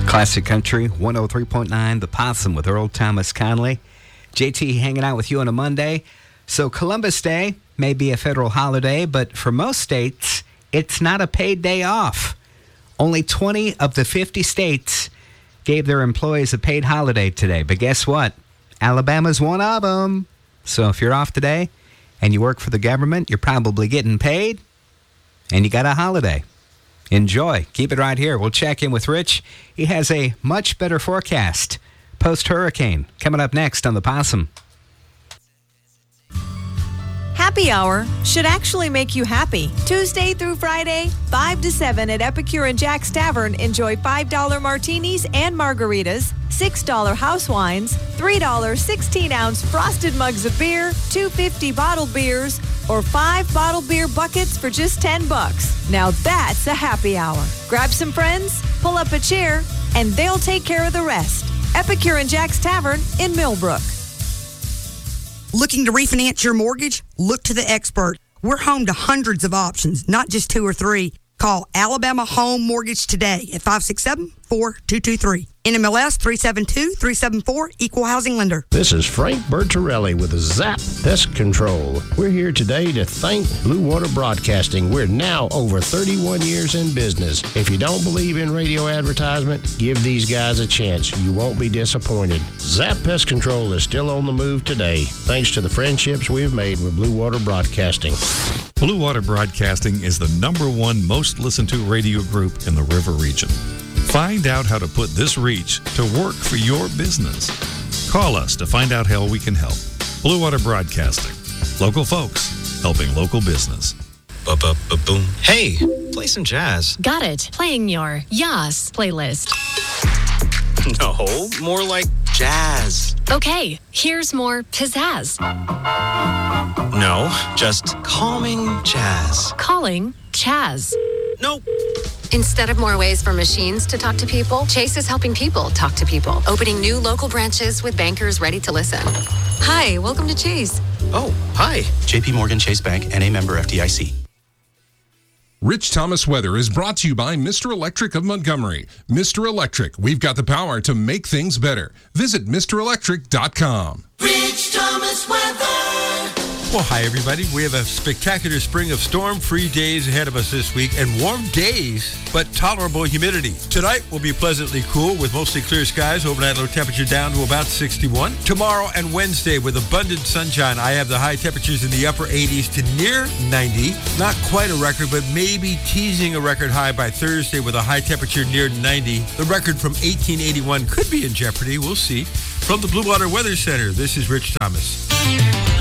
Classic Country 103.9, The Possum with Earl Thomas Conley. JT hanging out with you on a Monday. So Columbus Day may be a federal holiday, but for most states, it's not a paid day off. Only 20 of the 50 states gave their employees a paid holiday today. But guess what? Alabama's one of them. So if you're off today and you work for the government, you're probably getting paid and you got a holiday. Enjoy. Keep it right here. We'll check in with Rich. He has a much better forecast post-hurricane coming up next on The Possum. Happy Hour should actually make you happy. Tuesday through Friday, 5 to 7 at Epicure and Jack's Tavern. Enjoy $5 martinis and margaritas, $6 house wines, $3 16-ounce frosted mugs of beer, $2.50 bottled beers, or 5 bottled beer buckets for just $10. Now that's a happy hour. Grab some friends, pull up a chair, and they'll take care of the rest. Epicure and Jack's Tavern in Millbrook. Looking to refinance your mortgage? Look to the expert. We're home to hundreds of options, not just 2 or 3. Call Alabama Home Mortgage today at 567-4223. NMLS 372-374, Equal Housing Lender. This is Frank Bertorelli with ZAP Pest Control. We're here today to thank Blue Water Broadcasting. We're now over 31 years in business. If you don't believe in radio advertisement, give these guys a chance. You won't be disappointed. ZAP Pest Control is still on the move today, thanks to the friendships we've made with Blue Water Broadcasting. Blue Water Broadcasting is the #1 most listened to radio group in the River region. Find out how to put this reach to work for your business. Call us to find out how we can help. Blue Water Broadcasting. Local folks helping local business. Boom. Hey, play some jazz. Got it. Playing your Yas playlist. No, more like jazz. Okay, here's more pizzazz. No, just calming jazz. Calling Chaz. Nope. Instead of more ways for machines to talk to people, Chase is helping people talk to people, opening new local branches with bankers ready to listen. Hi, welcome to Chase. Oh, hi. JP Morgan Chase Bank, NA member FDIC. Rich Thomas Weather is brought to you by Mr. Electric of Montgomery. Mr. Electric, we've got the power to make things better. Visit MrElectric.com. Rich Thomas Weather. Well, hi, everybody. We have a spectacular spring of storm-free days ahead of us this week and warm days, but tolerable humidity. Tonight will be pleasantly cool with mostly clear skies, overnight low temperature down to about 61. Tomorrow and Wednesday with abundant sunshine, I have the high temperatures in the upper 80s to near 90. Not quite a record, but maybe teasing a record high by Thursday with a high temperature near 90. The record from 1881 could be in jeopardy. We'll see. From the Blue Water Weather Center, this is Rich Thomas.